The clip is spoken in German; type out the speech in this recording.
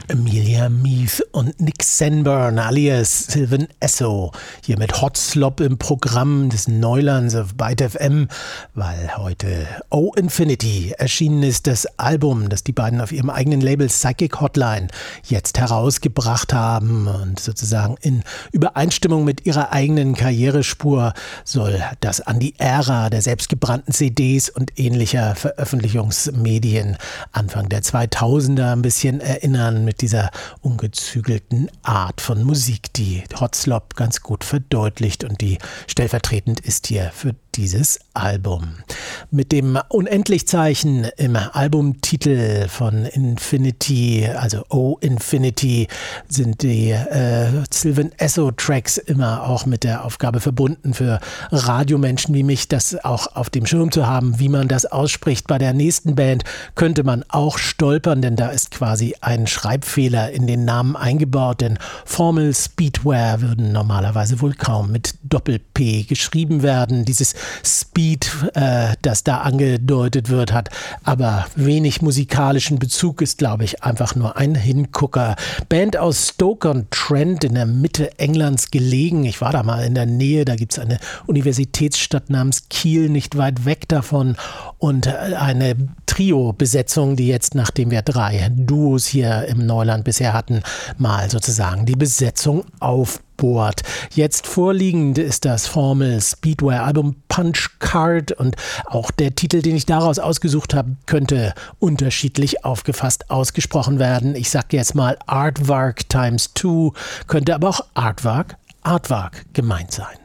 Amelia Meath und Nick Sanborn alias Sylvan Esso hier mit Hot Slop im Programm des Neulands auf Byte FM, weil heute Oh Infinity erschienen ist, das Album, das die beiden auf ihrem eigenen Label Psychic Hotline jetzt herausgebracht haben, und sozusagen in Übereinstimmung mit ihrer eigenen Karrierespur soll das an die Ära der selbstgebrannten CDs und ähnlicher Veröffentlichungsmedien Anfang der 2000er ein bisschen erinnern, mit dieser ungezügelten Art von Musik, die Hot Slop ganz gut verdeutlicht und die stellvertretend ist hier für dieses Album. Mit dem Unendlichzeichen im Albumtitel von Infinity, also Oh Infinity, sind die Sylvan Esso Tracks immer auch mit der Aufgabe verbunden, für Radiomenschen wie mich das auch auf dem Schirm zu haben, wie man das ausspricht. Bei der nächsten Band könnte man auch stolpern, denn da ist quasi ein Schreibfehler in den Namen eingebaut, denn Formal Speedware würden normalerweise wohl kaum mit Doppel-P geschrieben werden. Dieses Speed, das da angedeutet wird, hat aber wenig musikalischen Bezug, ist, glaube ich, einfach nur ein Hingucker. Band aus Stoke-on-Trent in der Mitte Englands gelegen. Ich war da mal in der Nähe, da gibt es eine Universitätsstadt namens Kiel, nicht weit weg davon, und eine Trio-Besetzung, die jetzt, nachdem wir 3 Duos hier im Neuland bisher hatten, mal sozusagen die Besetzung aufbohrt. Jetzt vorliegend ist das Formal Speedware Album Punch Card, und auch der Titel, den ich daraus ausgesucht habe, könnte unterschiedlich aufgefasst ausgesprochen werden. Ich sage jetzt mal Aardvark x2, könnte aber auch Aardvark gemeint sein.